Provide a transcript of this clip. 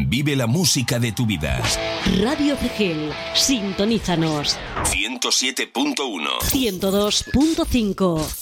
Vive la música de tu vida. Radio Cegel, sintonízanos. 107.1 102.5